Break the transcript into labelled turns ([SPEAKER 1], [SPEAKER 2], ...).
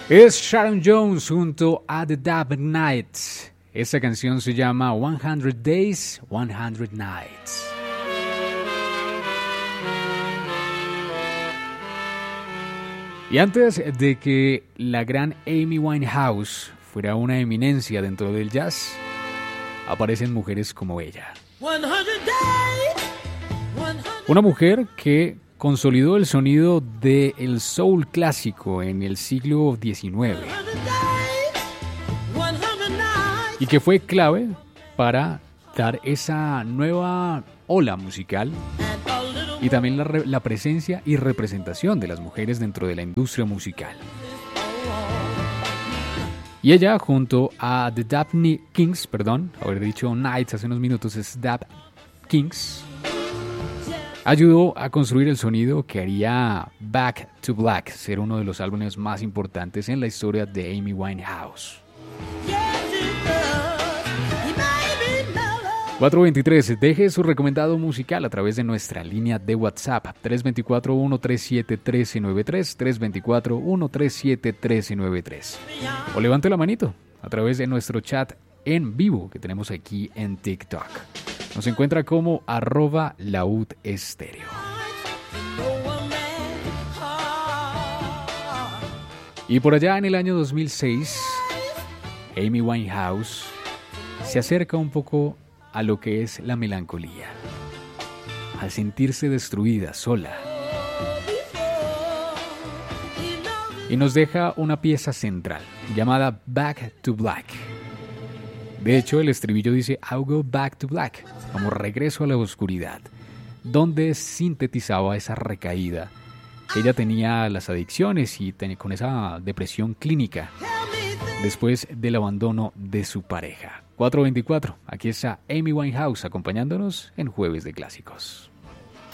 [SPEAKER 1] Es Sharon Jones junto a The Dub Nights. Esta canción se llama 100 Days, 100 Nights. Y antes de que la gran Amy Winehouse fuera una eminencia dentro del jazz, aparecen mujeres como ella. Una mujer que consolidó el sonido del soul clásico en el siglo XIX y que fue clave para dar esa nueva ola musical y también la presencia y representación de las mujeres dentro de la industria musical. Y ella, junto a The Dub Kings, haber dicho Nights hace unos minutos, es Dub Kings, ayudó a construir el sonido que haría Back to Black ser uno de los álbumes más importantes en la historia de Amy Winehouse. 423, deje su recomendado musical a través de nuestra línea de WhatsApp 324-137-1393, 324-137-1393. O levante la manito a través de nuestro chat en vivo que tenemos aquí en TikTok. Nos encuentra como @laudestéreo. Y por allá en el año 2006, Amy Winehouse se acerca un poco a lo que es la melancolía, al sentirse destruida, sola. Y nos deja una pieza central, llamada Back to Black. De hecho, el estribillo dice I'll go back to black, como regreso a la oscuridad, donde sintetizaba esa recaída que ella tenía, las adicciones y con esa depresión clínica después del abandono de su pareja. 424, aquí está Amy Winehouse acompañándonos en Jueves de Clásicos.